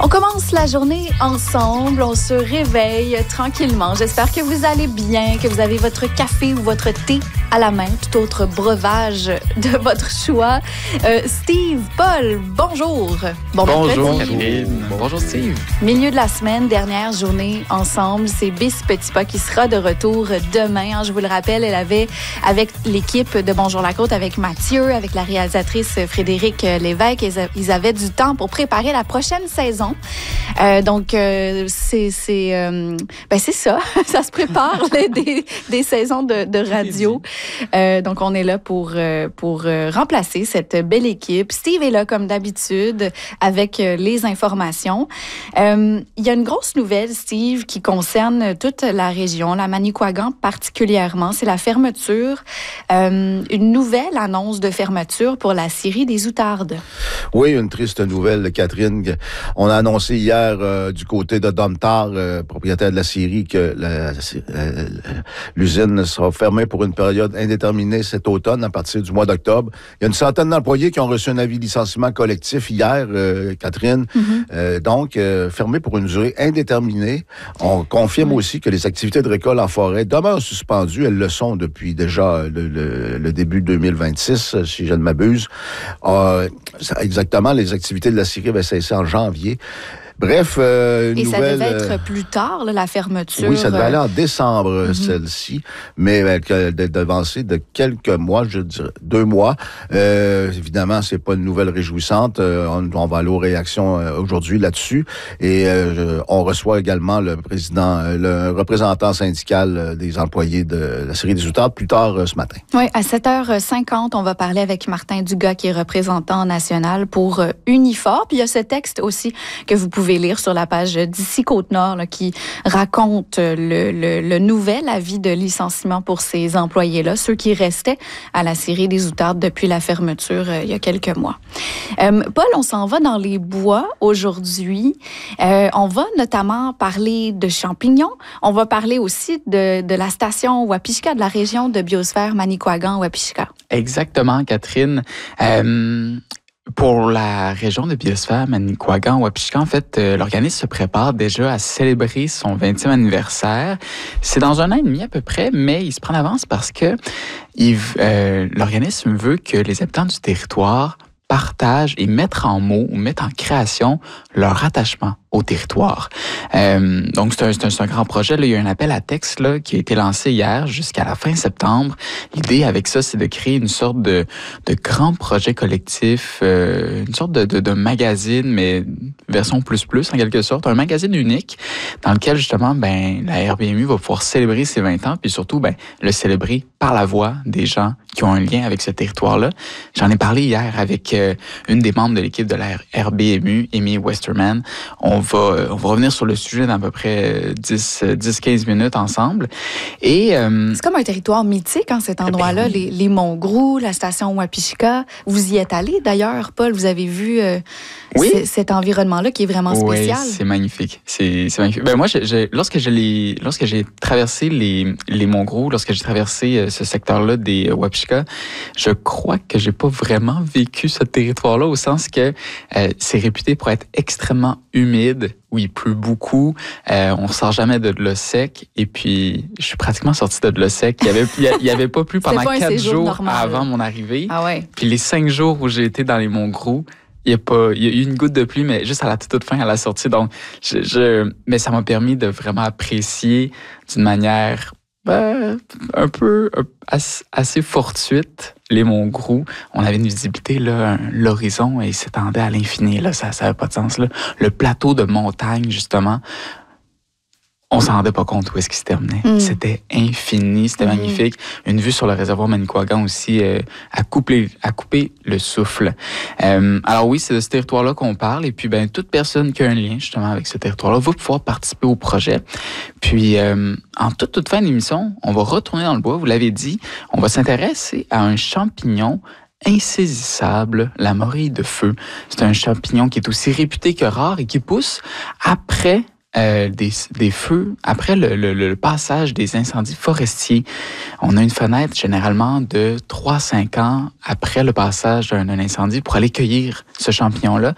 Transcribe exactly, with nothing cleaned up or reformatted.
On commence la journée ensemble, on se réveille tranquillement. J'espère que vous allez bien, que vous avez votre café ou votre thé à la main, tout autre breuvage de votre choix. Euh, Steve, Paul, bonjour. Bon bonjour, Catherine. Bonjour, Steve. Milieu de la semaine, dernière journée ensemble, c'est Bis Petit Pas qui sera de retour demain. Hein, je vous le rappelle, elle avait, avec l'équipe de Bonjour la Côte, avec Mathieu, avec la réalisatrice Frédéric Lévesque, ils avaient du temps pour préparer la prochaine saison. Euh, donc, euh, c'est, c'est, euh, ben c'est ça. Ça se prépare là, des, des saisons de, de radio. Euh, donc, on est là pour, euh, pour euh, remplacer cette belle équipe. Steve est là, comme d'habitude, avec euh, les informations. Euh, il y a une grosse nouvelle, Steve, qui concerne toute la région, la Manicouagan particulièrement. C'est la fermeture, euh, une nouvelle annonce de fermeture pour la scierie des Outardes. Oui, une triste nouvelle, Catherine. On a annoncé hier euh, du côté de Domtar, euh, propriétaire de la scierie, que la, euh, l'usine sera fermée pour une période indéterminée cet automne, à partir du mois d'octobre. Il y a une centaine d'employés qui ont reçu un avis de licenciement collectif hier, euh, Catherine. Mm-hmm. Euh, donc, euh, fermé pour une durée indéterminée. On confirme mm-hmm. aussi que les activités de récolte en forêt demeurent suspendues. Elles le sont depuis déjà le, le, le début deux mille vingt-six, si je ne m'abuse. Euh, exactement, les activités de la scierie vont cesser en janvier. Bref, euh, une Et nouvelle, ça devait être plus tard, là, la fermeture. Oui, ça devait aller en décembre, mm-hmm. celle-ci, mais euh, d'être avancée de quelques mois, je dirais deux mois. Euh, évidemment, c'est pas une nouvelle réjouissante. Euh, on, on va aller aux réactions euh, aujourd'hui là-dessus. Et euh, on reçoit également le président, euh, le représentant syndical euh, des employés de la scierie des Outardes plus tard euh, ce matin. Oui, à sept heures cinquante, on va parler avec Martin Dugas, qui est représentant national pour euh, Unifor. Puis il y a ce texte aussi que vous pouvez lire sur la page d'Ici Côte-Nord là, qui raconte le, le, le nouvel avis de licenciement pour ces employés-là, ceux qui restaient à la scierie des Outardes depuis la fermeture euh, il y a quelques mois. Euh, Paul, on s'en va dans les bois aujourd'hui. Euh, on va notamment parler de champignons. On va parler aussi de, de la station Wapishka, de la région de biosphère Manicouagan-Wapishka. Exactement, Catherine. Euh... Pour la région de biosphère Manicouagan-Wapishka, en fait, euh, l'organisme se prépare déjà à célébrer son vingtième anniversaire. C'est dans un an et demi à peu près, mais il se prend d'avance parce que il, euh, l'organisme veut que les habitants du territoire partagent et mettent en mots ou mettent en création leur attachement au territoire. Euh, donc, c'est un, c'est, un, c'est un grand projet. Là. Il y a un appel à texte là, qui a été lancé hier jusqu'à la fin septembre. L'idée avec ça, c'est de créer une sorte de, de grand projet collectif, euh, une sorte de, de, de magazine, mais version plus plus en quelque sorte, un magazine unique dans lequel justement, ben, la R B M U va pouvoir célébrer ses vingt ans, puis surtout, ben, le célébrer par la voix des gens qui ont un lien avec ce territoire-là. J'en ai parlé hier avec euh, une des membres de l'équipe de la R B M U, Amy Westerman. On va, on va revenir sur le sujet dans à peu près dix à quinze minutes ensemble. Et, euh, c'est comme un territoire mythique, hein, cet endroit-là, ben, les, les Monts Grou, la station Wapishka. Vous y êtes allé d'ailleurs, Paul, vous avez vu euh, oui. c- cet environnement-là qui est vraiment spécial. Oui, c'est magnifique. C'est, c'est magnifique. Ben, moi, je, je, lorsque, je l'ai, lorsque j'ai traversé les, les Monts Grou, lorsque j'ai traversé euh, ce secteur-là des euh, Wapishka, je crois que j'ai pas vraiment vécu ce territoire-là au sens que euh, c'est réputé pour être extrêmement humide, où il pleut beaucoup, euh, on sort jamais de l'eau sec, et puis je suis pratiquement sorti de l'eau sec. Il y avait, il y avait pas plu pendant pas quatre jours normal, avant mon arrivée. Ah ouais. Puis les cinq jours où j'ai été dans les Monts Grou, il y a pas, il y a eu une goutte de pluie, mais juste à la toute, toute fin, à la sortie. Donc, je, je, mais ça m'a permis de vraiment apprécier d'une manière ben, un peu assez fortuite les Monts Grou. On avait une visibilité, là, un, l'horizon, et il s'étendait à l'infini. Là, ça n'avait pas de sens. Là. Le plateau de montagne, justement, on s'en rendait pas compte où est-ce qu'il se terminait. Mm. C'était infini, c'était mm. magnifique. Une vue sur le réservoir Manicouagan aussi euh, à couper, à couper le souffle. Euh, alors oui, c'est de ce territoire-là qu'on parle. Et puis, ben, toute personne qui a un lien justement avec ce territoire-là va pouvoir participer au projet. Puis, euh, en toute, toute fin d'émission, on va retourner dans le bois. Vous l'avez dit, on va s'intéresser à un champignon insaisissable, la morille de feu. C'est un champignon qui est aussi réputé que rare et qui pousse après Euh, des, des feux, après le, le, le passage des incendies forestiers. On a une fenêtre généralement de trois à cinq ans après le passage d'un, d'un incendie pour aller cueillir ce champignon-là.